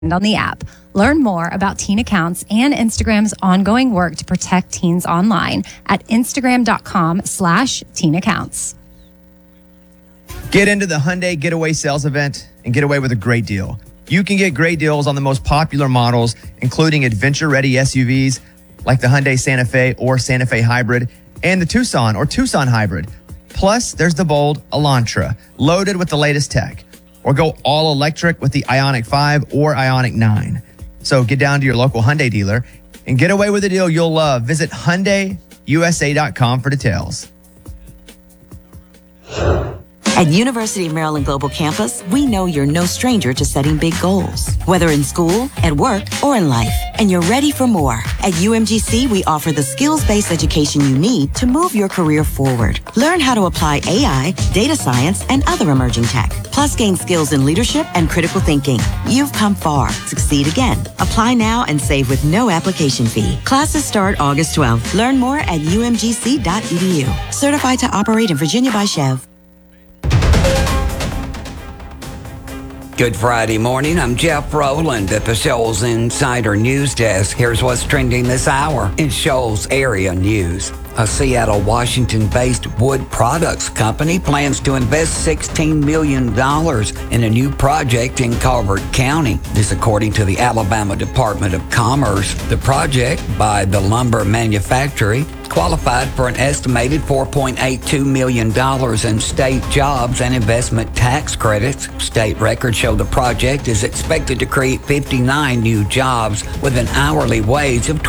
on the app. Learn more about teen accounts and Instagram's ongoing work to protect teens online at instagram.com/teen accounts. Get into the Hyundai Getaway Sales Event and get away with a great deal. You can get great deals on the most popular models, including adventure-ready SUVs like the Hyundai Santa Fe or Santa Fe Hybrid and the Tucson or Tucson Hybrid. Plus, there's the bold Elantra, loaded with the latest tech. Or go all electric with the Ioniq 5 or Ioniq 9. So get down to your local Hyundai dealer and get away with a deal you'll love. Visit HyundaiUSA.com for details. At University of Maryland Global Campus, we know you're no stranger to setting big goals, whether in school, at work, or in life, and you're ready for more. At UMGC, we offer the skills-based education you need to move your career forward. Learn how to apply AI, data science, and other emerging tech, plus gain skills in leadership and critical thinking. You've come far. Succeed again. Apply now and save with no application fee. Classes start August 12th. Learn more at umgc.edu. Certified to operate in Virginia by Chev. Good Friday morning. I'm Jeff Rowland at the Shoals Insider News Desk. Here's what's trending this hour in Shoals area news. A Seattle, Washington-based wood products company plans to invest $16 million in a new project in Calvert County. This according to the Alabama Department of Commerce. The project by the lumber manufacturer qualified for an estimated $4.82 million in state jobs and investment tax credits. State records show the project is expected to create 59 new jobs with an hourly wage of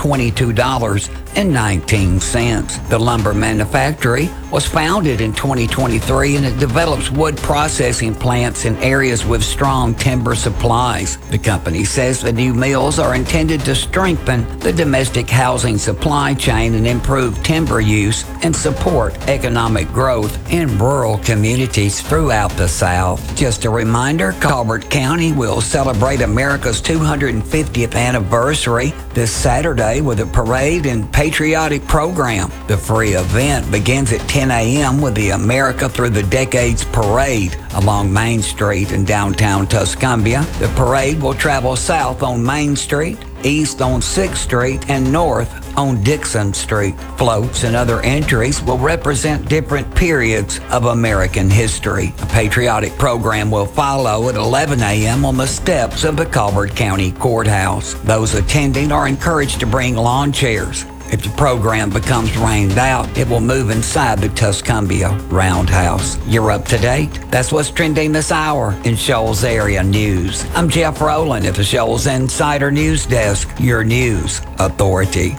$22.19. The lumber manufactory was founded in 2023 and it develops wood processing plants in areas with strong timber supplies. The company says the new mills are intended to strengthen the domestic housing supply chain and improve timber use and support economic growth in rural communities throughout the South. Just a reminder, Calvert County will celebrate America's 250th anniversary this Saturday with a parade and patriotic program. The free event begins at 10 a.m. with the America Through the Decades Parade along Main Street in downtown Tuscumbia. The parade will travel south on Main Street, east on 6th Street, and north on Dixon Street. Floats and other entries will represent different periods of American history. A patriotic program will follow at 11 a.m. on the steps of the Calvert County Courthouse. Those attending are encouraged to bring lawn chairs. If the program becomes rained out, it will move inside the Tuscumbia Roundhouse. You're up to date. That's what's trending this hour in Shoals area news. I'm Jeff Rowland at the Shoals Insider News Desk, your news authority.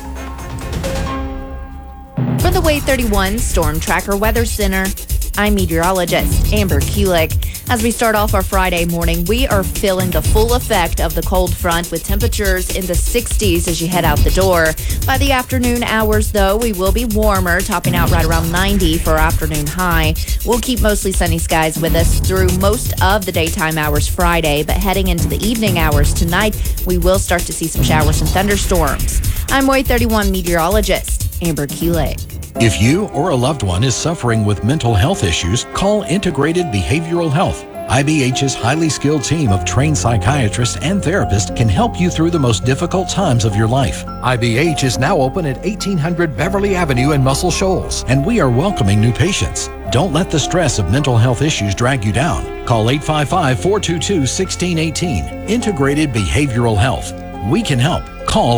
For the Wave 31 Storm Tracker Weather Center, I'm meteorologist Amber Kulik. As we start off our Friday morning, we are feeling the full effect of the cold front with temperatures in the 60s as you head out the door. By the afternoon hours, though, we will be warmer, topping out right around 90 for our afternoon high. We'll keep mostly sunny skies with us through most of the daytime hours Friday, but heading into the evening hours tonight, we will start to see some showers and thunderstorms. I'm Wave 31 meteorologist Amber Kulik. If you or a loved one is suffering with mental health issues, call Integrated Behavioral Health. IBH's highly skilled team of trained psychiatrists and therapists can help you through the most difficult times of your life. IBH is now open at 1800 Beverly Avenue in Muscle Shoals, and we are welcoming new patients. Don't let the stress of mental health issues drag you down. Call 855-422-1618. Integrated Behavioral Health. We can help. Call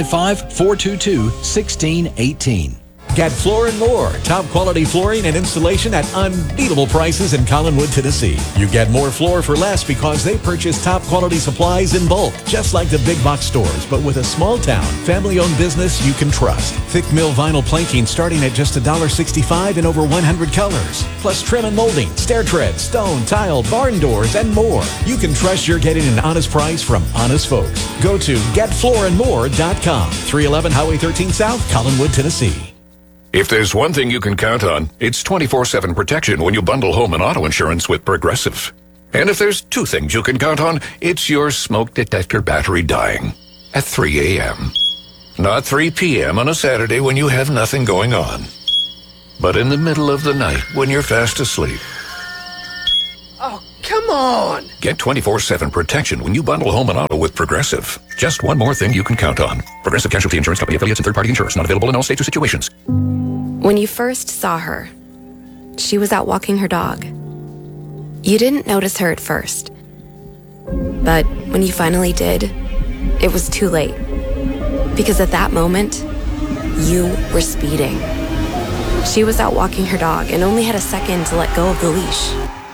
855-422-1618. Get Floor & More, top quality flooring and installation at unbeatable prices in Collinwood, Tennessee. You get more floor for less because they purchase top quality supplies in bulk, just like the big box stores, but with a small town, family-owned business you can trust. Thick mill vinyl planking starting at just $1.65 in over 100 colors. Plus trim and molding, stair treads, stone, tile, barn doors, and more. You can trust you're getting an honest price from honest folks. Go to getfloorandmore.com, 311 Highway 13 South, Collinwood, Tennessee. If there's one thing you can count on, it's 24/7 protection when you bundle home and auto insurance with Progressive. And if there's two things you can count on, it's your smoke detector battery dying at 3 a.m. Not 3 p.m. on a Saturday when you have nothing going on, but in the middle of the night when you're fast asleep. Oh, come Come on! Get 24/7 protection when you bundle home and auto with Progressive. Just one more thing you can count on. Progressive Casualty Insurance Company affiliates and third-party insurers. Not available in all states or situations. When you first saw her, she was out walking her dog. You didn't notice her at first. But when you finally did, it was too late. Because at that moment, you were speeding. She was out walking her dog and only had a second to let go of the leash.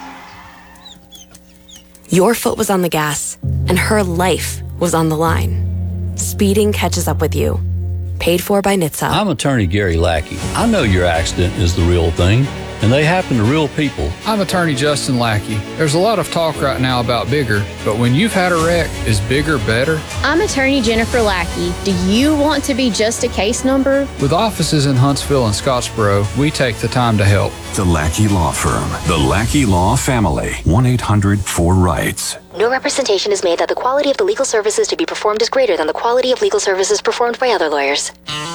Your foot was on the gas, and her life was on the line. Speeding catches up with you. Paid for by NHTSA. I'm attorney Gary Lackey. I know your accident is the real thing, and they happen to real people. I'm attorney Justin Lackey. There's a lot of talk right now about bigger, but when you've had a wreck, is bigger better? I'm attorney Jennifer Lackey. Do you want to be just a case number? With offices in Huntsville and Scottsboro, we take the time to help. The Lackey Law Firm. The Lackey Law Family. 1-800-4RIGHTS. No representation is made that the quality of the legal services to be performed is greater than the quality of legal services performed by other lawyers.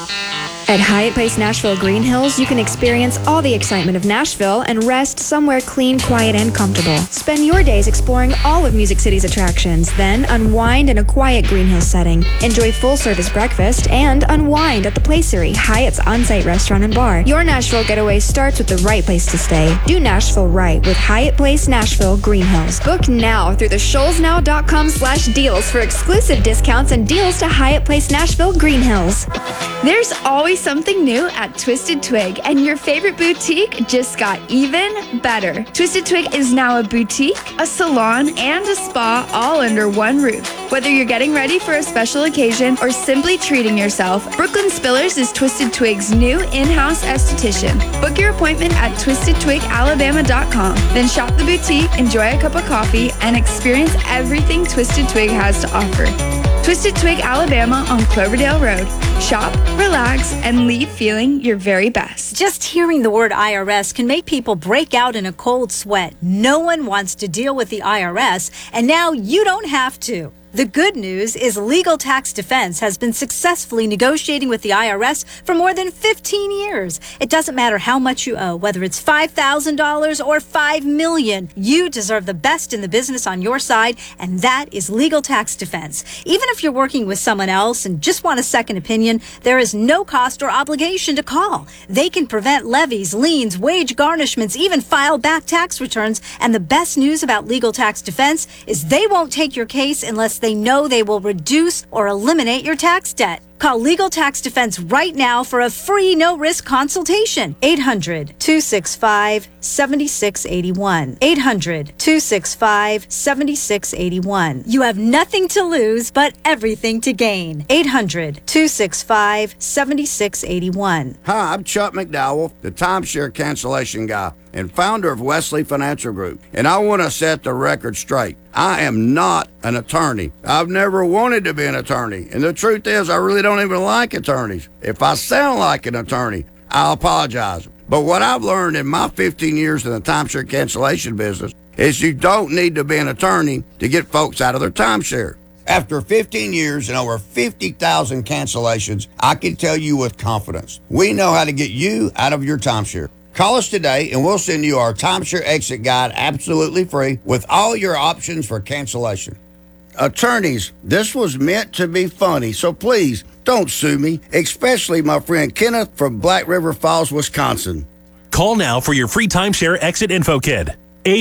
At Hyatt Place Nashville Green Hills, you can experience all the excitement of Nashville and rest somewhere clean, quiet, and comfortable. Spend your days exploring all of Music City's attractions, then unwind in a quiet Green Hills setting. Enjoy full-service breakfast and unwind at the Placery, Hyatt's on-site restaurant and bar. Your Nashville getaway starts with the right place to stay. Do Nashville right with Hyatt Place Nashville Green Hills. Book now through the ShoalsNow.com/deals for exclusive discounts and deals to Hyatt Place Nashville Green Hills. There's always something new at Twisted Twig, and your favorite boutique just got even better. Twisted Twig is now a boutique, a salon, and a spa all under one roof. Whether you're getting ready for a special occasion or simply treating yourself, Brooklyn Spillers is Twisted Twig's new in-house esthetician. Book your appointment at twistedtwigalabama.com. Then shop the boutique, enjoy a cup of coffee, and experience everything Twisted Twig has to offer. Twisted Twig Alabama on Cloverdale Road. Shop, relax, and leave feeling your very best. Just hearing the word IRS can make people break out in a cold sweat. No one wants to deal with the IRS, and now you don't have to. The good news is Legal Tax Defense has been successfully negotiating with the IRS for more than 15 years. It doesn't matter how much you owe, whether it's $5,000 or $5 million. You deserve the best in the business on your side, and that is Legal Tax Defense. Even if you're working with someone else and just want a second opinion, there is no cost or obligation to call. They can prevent levies, liens, wage garnishments, even file back tax returns. And the best news about Legal Tax Defense is they won't take your case unless they know they will reduce or eliminate your tax debt. Call Legal Tax Defense right now for a free no-risk consultation. 800-265-7681. 800-265-7681. You have nothing to lose but everything to gain. 800-265-7681. Hi, I'm Chuck McDowell, the timeshare cancellation guy and founder of Wesley Financial Group. And I want to set the record straight. I am not an attorney. I've never wanted to be an attorney. And the truth is, I really don't even like attorneys. If I sound like an attorney, I'll apologize. But what I've learned in my 15 years in the timeshare cancellation business is you don't need to be an attorney to get folks out of their timeshare. After 15 years and over 50,000 cancellations, I can tell you with confidence, we know how to get you out of your timeshare. Call us today and we'll send you our timeshare exit guide absolutely free with all your options for cancellation. Attorneys, this was meant to be funny, so please don't sue me, especially my friend Kenneth from Black River Falls, Wisconsin. Call now for your free timeshare exit info kit.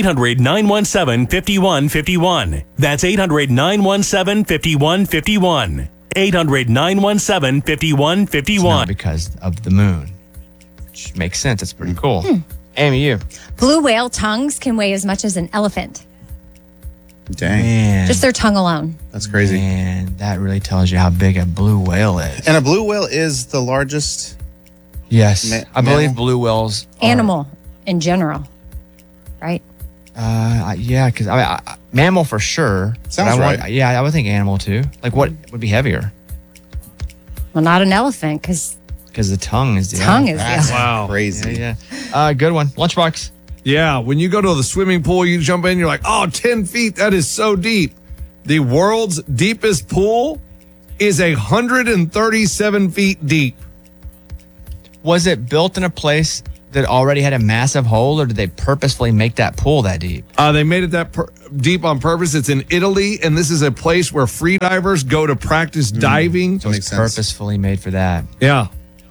800-917-5151. That's 800-917-5151. 800-917-5151. Not because of the moon. Which makes sense. It's pretty cool. Amy, you. Blue whale tongues can weigh as much as an elephant. Dang. Man. Just their tongue alone. That's crazy. And that really tells you how big a blue whale is. And a blue whale is the largest? Yes. I believe blue whales are... Animal in general, right? Yeah, because mammal for sure. Sounds right. I would think animal too. Like what would be heavier? Well, not an elephant because the tongue is the That's wow. Crazy. Yeah. Good one. Lunchbox. Yeah, when you go to the swimming pool, you jump in, you're like, 10 feet, that is so deep. The world's deepest pool is 137 feet deep. Was it built in a place that already had a massive hole, or did they purposefully make that pool that deep? They made it that deep on purpose. It's in Italy, and this is a place where free divers go to practice diving. So it's purposefully made for that. Yeah.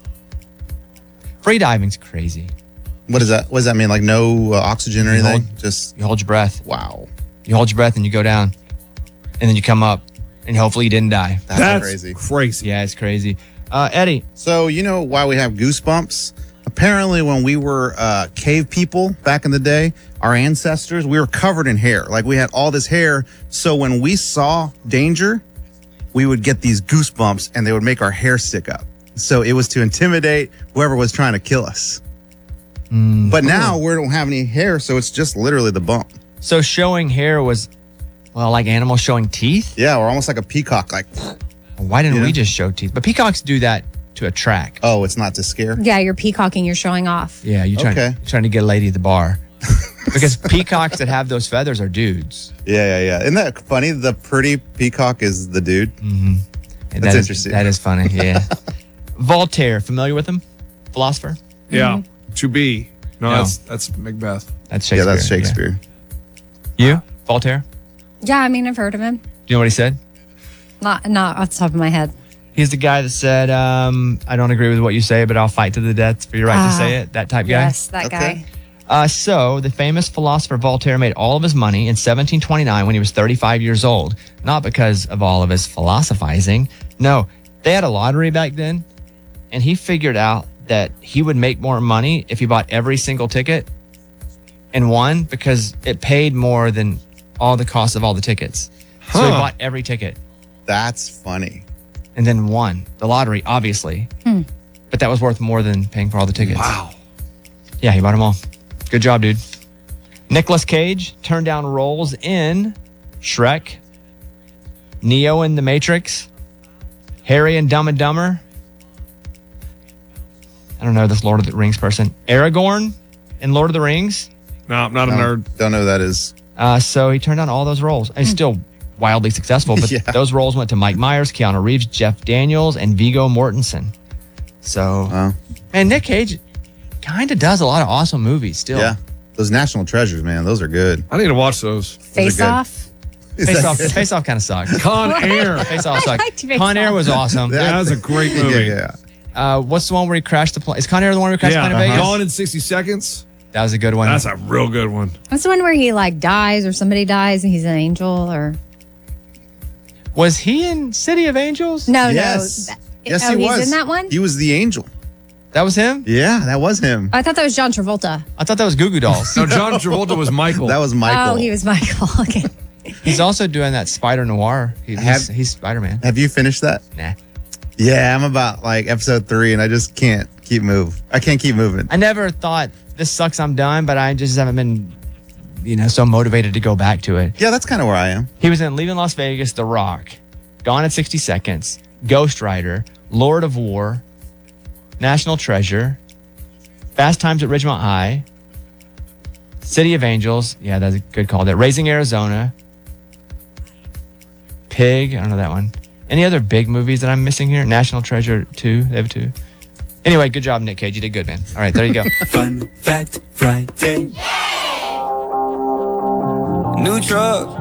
Free diving's crazy. What does that? What does that mean? Like no oxygen or anything? You hold your breath. Wow. You hold your breath and you go down, and then you come up, and hopefully you didn't die. That's crazy. Crazy. Yeah, it's crazy. Eddie. So you know why we have goosebumps? Apparently, when we were cave people back in the day, our ancestors, we were covered in hair. Like we had all this hair. So when we saw danger, we would get these goosebumps, and they would make our hair stick up. So it was to intimidate whoever was trying to kill us. But now we don't have any hair, so it's just literally the bump. So showing hair was, well, like animals showing teeth? Yeah, or almost like a peacock. Like, why didn't we just show teeth? But peacocks do that to attract. Oh, it's not to scare? Yeah, you're peacocking, you're showing off. Yeah, you're trying to get a lady at the bar. Because peacocks that have those feathers are dudes. Yeah. Isn't that funny? The pretty peacock is the dude. Mm-hmm. That's interesting. That is funny, yeah. Voltaire, familiar with him? Philosopher? Yeah. To be. No, that's Macbeth. That's Shakespeare. Yeah, that's Shakespeare. Yeah. You? Voltaire? Yeah, I mean, I've heard of him. Do you know what he said? Not off the top of my head. He's the guy that said, I don't agree with what you say, but I'll fight to the death for your right to say it. That type guy? Yes, that guy. So the famous philosopher Voltaire made all of his money in 1729 when he was 35 years old. Not because of all of his philosophizing. No, they had a lottery back then, and he figured out that he would make more money if he bought every single ticket and won, because it paid more than all the cost of all the tickets. So he bought every ticket. That's funny. And then won the lottery, obviously. But that was worth more than paying for all the tickets. Wow. Yeah, he bought them all. Good job, dude. Nicolas Cage turned down roles in Shrek, Neo in The Matrix, Harry and Dumb and Dumber. I don't know this Lord of the Rings person. Aragorn in Lord of the Rings. No, I'm not a nerd. Don't know who that is. So he turned down all those roles. He's still wildly successful, but those roles went to Mike Myers, Keanu Reeves, Jeff Daniels, and Viggo Mortensen. So, man, Nick Cage kind of does a lot of awesome movies still. Yeah. Those National Treasures, man, those are good. I need to watch those. Face Off? Face Off kind of sucked. Con Air. Face Off I sucked. liked Face Con Air Off. was awesome. That was a great movie. Yeah. What's the one where he crashed the plane? Is Con Air the one where he crashed the plane in Vegas? Gone in 60 Seconds. That was a good one. That's a real good one. That's the one where he like dies or somebody dies and he's an angel or... Was he in City of Angels? No, Yes. no. Yes, oh, he was. He's in that one? He was the angel. That was him? Yeah, that was him. I thought that was John Travolta. I thought that was Goo Goo Dolls. No, John Travolta was Michael. That was Michael. Oh, he was Michael. Okay. He's also doing that Spider Noir. He's Spider-Man. Have you finished that? Nah. Yeah, I'm about like episode 3 and I just can't keep moving. I can't keep moving. I never thought this sucks, I'm done, but I just haven't been, so motivated to go back to it. Yeah, that's kind of where I am. He was in Leaving Las Vegas, The Rock, Gone in 60 Seconds, Ghost Rider, Lord of War, National Treasure, Fast Times at Ridgemont High, City of Angels. Yeah, that's a good call. That Raising Arizona, Pig. I don't know that one. Any other big movies that I'm missing here? National Treasure 2. They have 2. Anyway, good job, Nick Cage. You did good, man. All right, there you go. Fun Fact Friday. New truck.